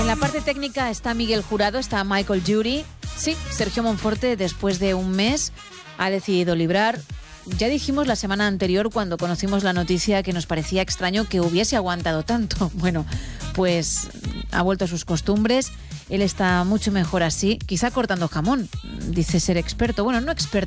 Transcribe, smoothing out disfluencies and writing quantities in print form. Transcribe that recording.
la parte técnica está Miguel Jurado, está Michael Jury. Sí, Sergio Monforte, después de un mes, ha decidido librar. Ya dijimos la semana anterior, cuando conocimos la noticia, que nos parecía extraño que hubiese aguantado tanto. Bueno, pues ha vuelto a sus costumbres. Él está mucho mejor así, quizá cortando jamón, dice ser experto. Bueno, no experto